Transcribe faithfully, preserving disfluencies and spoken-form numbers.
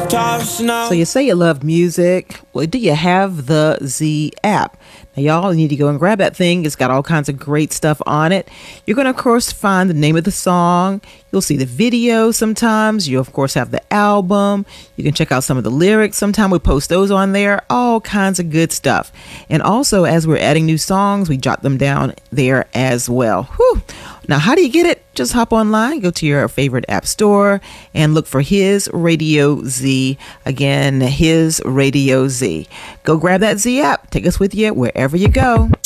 So you say you love music. Well, do you have the Z app? Now, y'all need to go and grab that thing. It's got all kinds of great stuff on it. You're going to, of course, find the name of the song. You'll see the video sometimes. You, of course, have the album. You can check out some of the lyrics. Sometimes we post those on there. All kinds of good stuff. And also, as we're adding new songs, we jot them down there as well. Whew. Now, how do you get it? Just hop online, go to your favorite app store, and look for His Radio Z. Again, His Radio Z. Go grab that Z app. Take us with you wherever you go.